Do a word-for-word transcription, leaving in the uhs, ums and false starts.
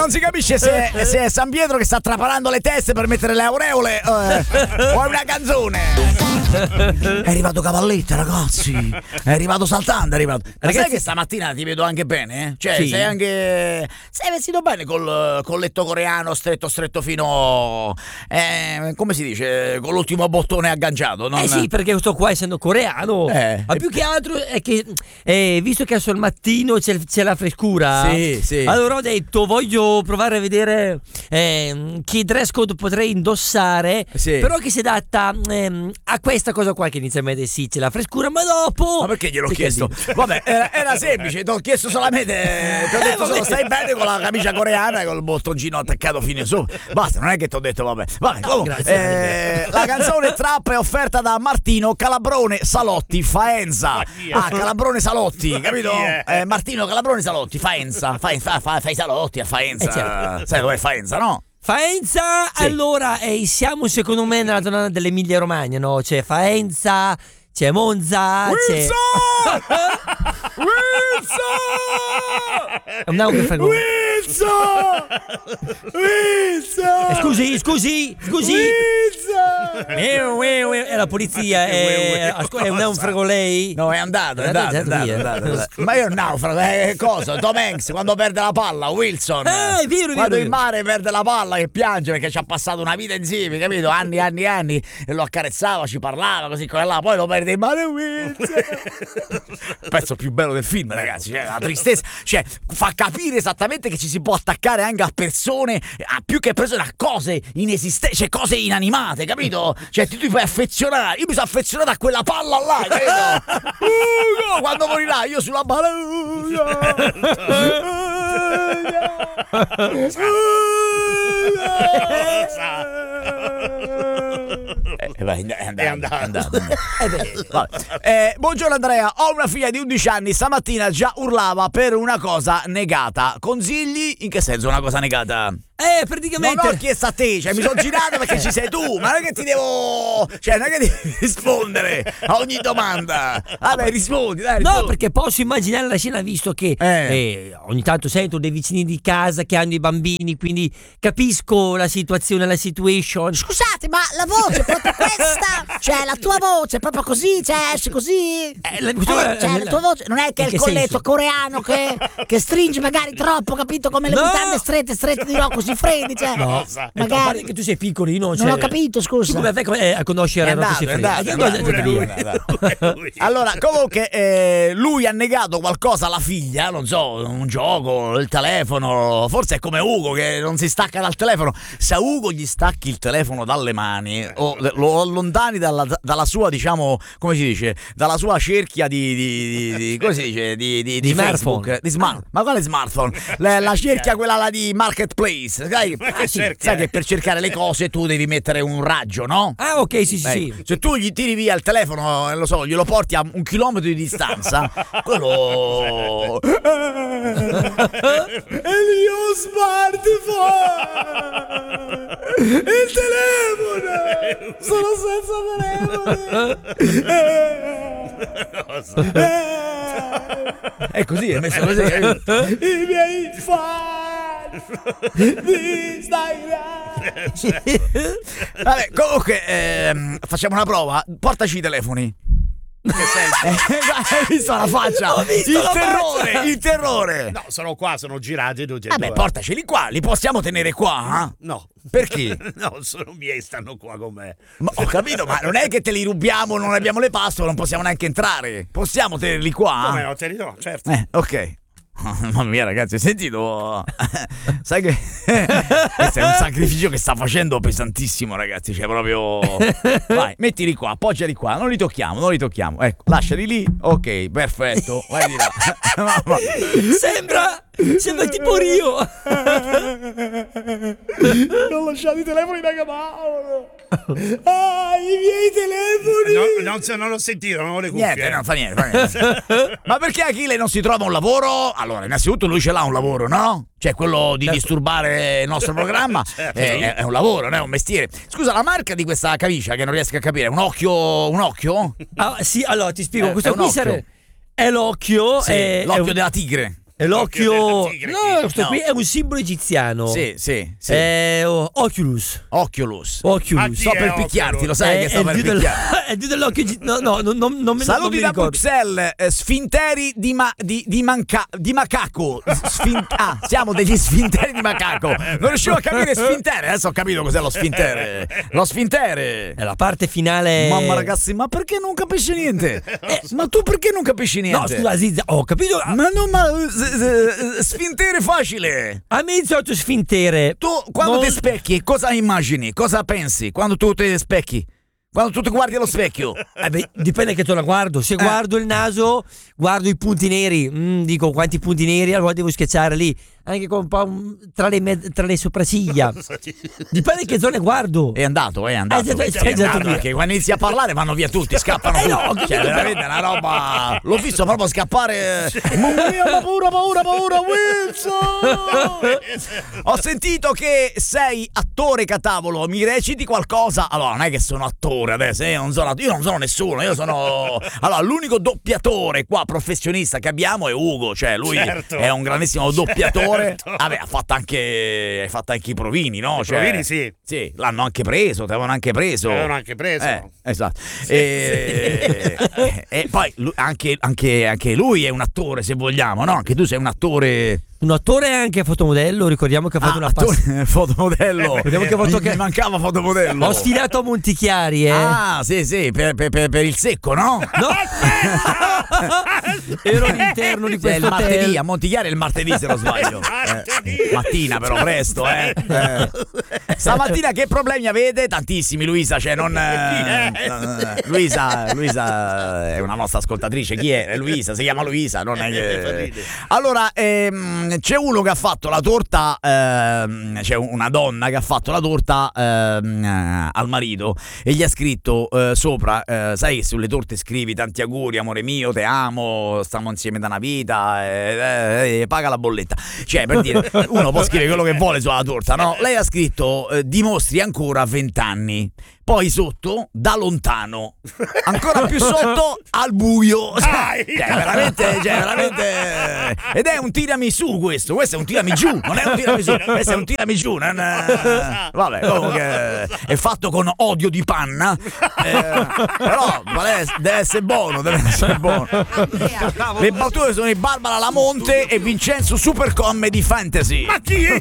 non si capisce se, se è San Pietro che sta trapanando le teste per mettere le aureole eh, o è una canzone. È arrivato Cavalletta, ragazzi. È arrivato saltando, è arrivato. Ma Ragazzi, sai che stamattina ti vedo anche bene, eh? Cioè, sì. sei anche. Sei vestito bene col colletto coreano stretto stretto fino. Eh, come si dice? Con l'ultimo bottone agganciato, non... Eh sì, perché questo qua essendo coreano, Eh. ma più che altro è che eh, visto che adesso al mattino c'è, c'è la frescura, Sì, sì. allora ho detto voglio provare a vedere eh, che dress code potrei indossare, Sì. però che si adatta ehm, a questa cosa qua, che inizialmente sì c'è la frescura, ma dopo... Ma perché gliel'ho Che chiesto? casino. Vabbè, era, era semplice, ti ho chiesto solamente. Ti ho detto solo stai bene con la camicia coreana e col bottoncino attaccato fino in su. Basta, non è che ti ho detto vabbè. Vabbè, comunque, grazie. eh, la canzone Trap è offerta da Martino Calabrone Salotti Faenza. Ah, Calabrone Salotti, capito? Eh, Martino Calabrone Salotti, Faenza. Fai, fa, fa, fai Salotti a Faenza. Eh, certo. Sai dov'è Faenza, no? Faenza, Sì. allora eh, siamo secondo me nella zona dell'Emilia Romagna, no? C'è Faenza, c'è Monza, Wilson! c'è... Wilson! Andiamo che frego. Wilson! Wilson! Eh, Scusi, scusi, scusi. Wilson! Eh, eh, eh, È la polizia, è, asco- è un, è un frego lei? No, è andato, è È andato, è andato andato, via. è andato, è andato. Ma io un naufrago, eh, cosa? Tom Hanks quando perde la palla, Wilson. Eh, è vero, è Quando vero, in è vero. mare perde la palla che piange perché ci ha passato una vita insieme, capito? Anni, anni, anni. E lo accarezzava, ci parlava così come là, poi lo perde in mare Wilson. Il pezzo più bello del film, ragazzi, cioè, la tristezza, cioè fa capire esattamente che ci si può attaccare anche a persone, a più che persone, a cose inesistenti, cioè cose inanimate, capito? Cioè tu ti puoi affezionare, io mi sono affezionato a quella palla là, capito? Ugo, quando morirà io sulla palla. Eh, vai, è andato, è andato, è andato. Eh, beh, vabbè. Eh, buongiorno Andrea, ho una figlia di undici anni, stamattina già urlava per una cosa negata. Consigli? In che senso una cosa negata? Eh, Non praticamente... ho chiesto a te, cioè mi sono girato perché ci sei tu, ma non è che ti devo, cioè non è che devi rispondere a ogni domanda. Vabbè, rispondi, dai, No, rispondi. perché posso immaginare la scena, visto che Eh. eh, ogni tanto sento dei vicini di casa che hanno i bambini, quindi capisco la situazione, la situation. Scusate, ma la voce è proprio questa? Cioè, la tua voce è proprio così? Cioè, esce così? Eh, la- Eh, cioè, la tua voce non è che In è che il colletto senso? coreano che, che stringe magari troppo, capito? Come le No! mutande strette, strette di Rocco Siffredi, cioè. No, a parte Magari. che tu sei piccolino, cioè, Non ho capito, scusa. tu come fai come- eh, a conoscere È Rocco andato, è Siffredi? andato, Eh, è che cosa- andato, cosa lui, dire? è andato. Allora, comunque, eh, lui ha negato qualcosa alla figlia, non so, un gioco, il telefono. Forse è come Ugo che non si stacca dal telefono. Se a Ugo gli stacchi il telefono dalle mani o lo allontani dalla, dalla sua, diciamo, come si dice, dalla sua cerchia di, di, di, di come si dice, di, di, di Facebook, smartphone. di smart, ma quale smartphone? La, la cerchia quella là di Marketplace, sai, che sì, cerchia? sai che per cercare le cose tu devi mettere un raggio, no? Ah, ok, sì, sì, sì. Ecco, se tu gli tiri via il telefono, eh, lo so, glielo porti a un chilometro di distanza, quello è il mio smartphone, il telefono, sono senza telefono. È così, è messo così. I miei fan di Instagram. Vabbè, comunque ehm, facciamo una prova. Portaci i telefoni. Che senso? Eh, Hai visto la faccia? Ho visto il la terrore, faccia. il terrore. No, sono qua, sono girati tutti e Vabbè, due. portaceli qua, li possiamo tenere qua? eh? No. Perché? No, sono miei, stanno qua con me. Ma ho capito, ma non è che te li rubiamo, non abbiamo le password, non possiamo neanche entrare. Possiamo tenerli qua? Come no, te li do, certo. Eh, ok. Mamma mia, ragazzi, hai sentito? Sai che questo è un sacrificio che sta facendo pesantissimo, ragazzi. Cioè, proprio. Vai, mettili qua, appoggiali qua, non li tocchiamo, non li tocchiamo. Ecco, lasciali lì. Ok, perfetto. Vai di là. Mamma. Sembra, sembra tipo Rio. Non lasciate i telefoni da Paolo. Ah, i miei telefoni. No, non, non l'ho sentito, non ho le cuffie. Niente, non fa niente, fa niente. Ma perché Achille non si trova un lavoro? Allora, innanzitutto lui ce l'ha un lavoro, no? Cioè quello di disturbare il nostro programma Certo. è, è- è un lavoro, non è un mestiere. Scusa, la marca di questa camicia che non riesco a capire, un occhio, un occhio? Ah, sì, allora ti spiego, Eh, questo è un qui occhio. sare- è l'occhio, Sì, è, l'occhio è un- della tigre. È l'occhio. L'occhio della tigre, No, chi? questo No. qui è un simbolo egiziano. Sì, sì, sì. È oh, Oculus. Oculus. Oculus. Ma chi Sto è per Oculus? picchiarti, lo sai è, che è sto il per dio del- picchiarti. è il dio dell'occhio egi- No, no, non, non, non me Saluti non mi da ricordo. Bruxelles, eh, sfinteri di, ma- di, di, manca- di macaco. Sfin- ah, siamo degli sfinteri di macaco. Non riuscivo a capire sfintere. Adesso ho capito cos'è lo sfintere. Lo sfintere. È la parte finale. Mamma ragazzi, ma perché non capisci niente? Eh, ma tu perché non capisci niente? No, scusa, Zizza, ho capito. Ma no, ma eh, s- s- sfintere facile. A me sotto sfintere. Tu quando Non- ti specchi, cosa immagini? Cosa pensi? Quando tu ti specchi? Quando tu ti guardi allo specchio? Eh beh, dipende che te la guardo. Se guardo il naso, guardo i punti neri. Mm, dico quanti punti neri, allora devo schiacciare lì. Anche con un po' un- tra le, med- tra le sopracciglia. Dipende che zone guardo. È andato, è andato. Eh, È sì, sì, sì, andato, sì, sì. perché quando inizi a parlare vanno via tutti, scappano Eh, tutti. no, ho capito, Cioè, però- veramente è una roba. L'ho visto proprio scappare. Mamma mia, ma paura, paura, paura, Wilson! Ho sentito che sei attore, catavolo. Mi reciti qualcosa? Allora, non è che sono attore adesso, eh, non sono, io non sono nessuno, io sono. Allora, l'unico doppiatore qua professionista che abbiamo è Ugo, cioè lui Certo. è un grandissimo doppiatore. Certo. Vabbè, ha fatto anche. Hai fatto anche i provini, no? I Cioè, provini, sì. Sì, l'hanno anche preso, ti avevano anche preso. L'avevano anche preso. Eh, esatto. E, e poi lu- anche, anche, anche lui è un attore, se vogliamo, no? Anche tu sei un attore. Un attore e anche fotomodello. Ricordiamo che ha fatto Ah, una attore, pass- fotomodello. Vediamo che foto mi, che- mi mancava fotomodello. Ho sfilato a Montichiari, eh. Ah, sì, sì, per, per- per- per il secco, no? No. Ero all'interno di Sì, è questo il martedì, hotel. a Montichiari è il martedì se non sbaglio. Martedì. Eh, mattina però, presto, eh. eh. Stamattina che problemi avete? Tantissimi, Luisa, cioè non... eh, eh, Luisa, Luisa è una nostra ascoltatrice, chi è? È Luisa, si chiama Luisa, non è che... Allora, ehm, c'è uno che ha fatto la torta, ehm, c'è una donna che ha fatto la torta ehm, eh, al marito e gli ha scritto eh, sopra, eh, sai che sulle torte scrivi tanti auguri, amore mio, te amo, stiamo insieme da una vita, eh, eh, paga la bolletta. Cioè, per dire, uno può scrivere quello che vuole sulla torta, no? Lei ha scritto eh, dimostri ancora vent'anni. Poi sotto, da lontano. Ancora più sotto, al buio. Cioè, cioè, veramente, cioè, veramente. Ed è un tiramisù questo. Questo è un tiramisù. Non è un tiramisù. Questo è un tiramisù. Non... Vabbè, comunque è fatto con odio di panna. Eh, però deve essere buono. Deve essere buono. Le battute sono di Barbara Lamonte e Vincenzo Super Comedy Fantasy. Ma chi è?